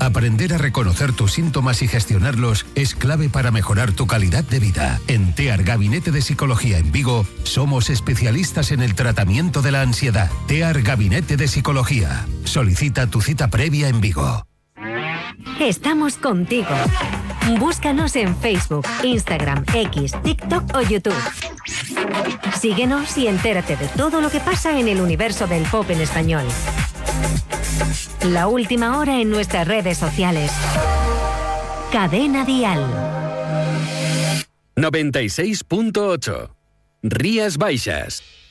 Aprender a reconocer tus síntomas y gestionarlos es clave para mejorar tu calidad de vida. En TEAR Gabinete de Psicología en Vigo somos especialistas en el tratamiento de la ansiedad. TEAR Gabinete de Psicología. Solicita tu cita previa en Vigo. Estamos contigo. Búscanos en Facebook, Instagram, X, TikTok o YouTube. Síguenos y entérate de todo lo que pasa en el universo del pop en español. La última hora en nuestras redes sociales. Cadena Dial. 96.8. Rías Baixas.